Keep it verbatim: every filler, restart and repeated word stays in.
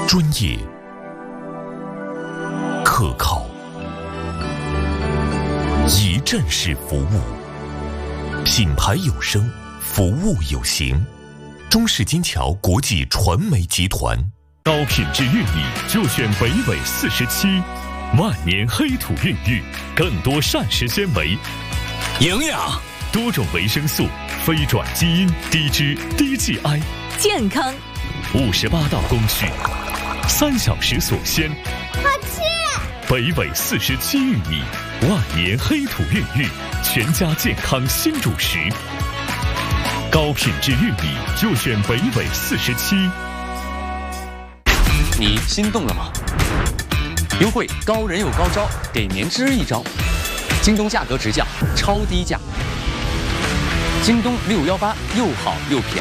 专业、可靠、一站式服务，品牌有声，服务有形。中式金桥国际传媒集团。高品质玉米就选北纬四十七，万年黑土孕育，更多膳食纤维、 营养、 多种维生素、非转基因、低脂、低 G I， 健康。 五十八道工序，三小时锁鲜。 好吃！ 北纬四十七玉米，万年黑土孕育，全家健康新主食。高品质玉米就选北纬四十七。 你心动了吗？优惠高人有高招，给年支一招。京东价格直降，超低价。京东六幺八又好又便宜。